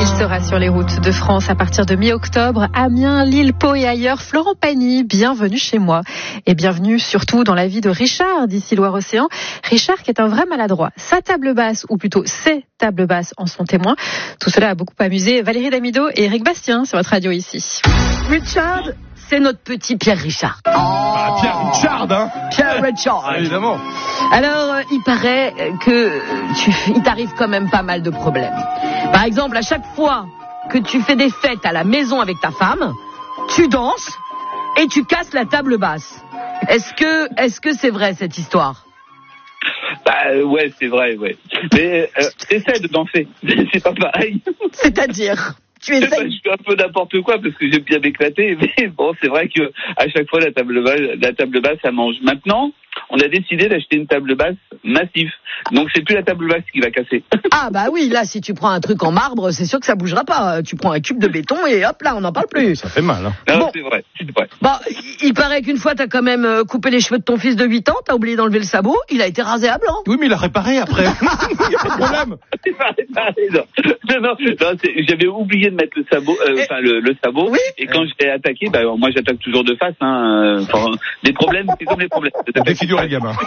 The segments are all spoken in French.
Il sera sur les routes de France à partir de mi-octobre. Amiens, Lille, Pau et ailleurs. Florent Pagny, bienvenue chez moi. Et bienvenue surtout dans la vie de Richard, d'ici Loire-Océan. Richard qui est un vrai maladroit. Sa table basse, ou plutôt ses tables basses en sont témoins. Tout cela a beaucoup amusé Valérie Damido et Eric Bastien sur votre radio ici. Richard, c'est notre petit Pierre Richard. Pierre Richard, hein. Pierre Richard. Évidemment. Alors, il paraît que il t'arrive quand même pas mal de problèmes. Par exemple, à chaque fois que tu fais des fêtes à la maison avec ta femme, tu danses et tu casses la table basse. Est-ce que c'est vrai cette histoire? Ouais, c'est vrai, ouais. Mais essaie de danser, c'est pas pareil. C'est-à-dire, tu Je essayes. fais un peu n'importe quoi parce que j'aime bien m'éclater, mais bon, c'est vrai que à chaque fois la table basse, ça mange. Maintenant, on a décidé d'acheter une table basse massive. Donc c'est plus la table basse qui va casser. Ah bah oui, là si tu prends un truc en marbre, c'est sûr que ça bougera pas. Tu prends un cube de béton et hop là, on n'en parle plus. Ça fait mal, hein. Non, Bon. c'est vrai. Bon, il paraît qu'une fois t'as quand même coupé les cheveux de ton fils de 8 ans, t'as oublié d'enlever le sabot, il a été rasé à blanc. Oui, mais il a réparé après. Il n'y a pas de problème. Non, j'avais oublié de mettre le sabot, le sabot. Oui. Et quand j'étais attaqué, moi j'attaque toujours de face. Des problèmes, c'est comme les problèmes. Défiguré le gamin.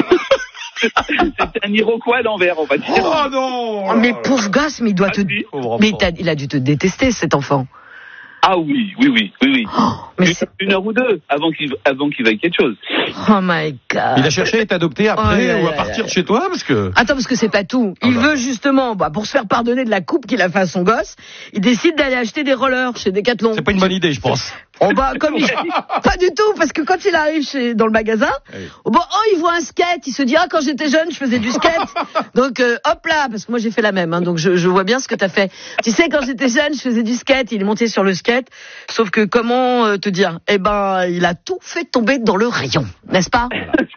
C'est un Iroquois à l'envers, on va dire. Oh non. Oh, mais pauvre gosse, mais il doit Pauvre mais enfant. il a dû te détester cet enfant. Ah oui. Oh, mais c'est... Une heure ou deux avant qu'il veuille quelque chose. Oh my God. Il a cherché à être adopté après ou à partir de chez toi parce que. Attends, parce que c'est pas tout. Il veut justement, pour se faire pardonner de la coupe qu'il a fait à son gosse, il décide d'aller acheter des rollers chez Decathlon. C'est pas une bonne idée, je pense. Comme pas du tout, parce que quand il arrive dans le magasin, il voit un skate, il se dit quand j'étais jeune, je faisais du skate. Donc hop là, parce que moi j'ai fait la même, hein, donc je vois bien ce que t'as fait. Tu sais, quand j'étais jeune, je faisais du skate, il est monté sur le skate, sauf que comment te dire, il a tout fait tomber dans le rayon, n'est-ce pas?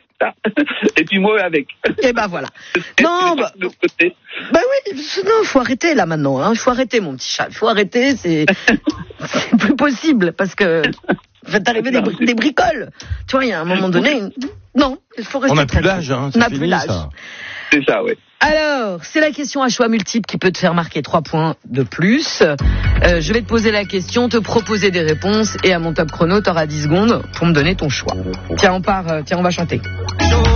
Et puis moi avec. Et voilà. Non, oui, non, faut arrêter là maintenant. Hein. Il faut arrêter, mon petit chat. Il faut arrêter. C'est plus possible parce que va t'arriver des bricoles. Tu vois, il y a un moment donné. Non, il faut rester. On n'a plus l'âge, hein. On n'a plus l'âge. Ça. C'est ça, ouais. Alors, c'est la question à choix multiple qui peut te faire marquer 3 points de plus. Je vais te poser la question, te proposer des réponses et à mon top chrono, t'auras 10 secondes pour me donner ton choix. Tiens, on va chanter.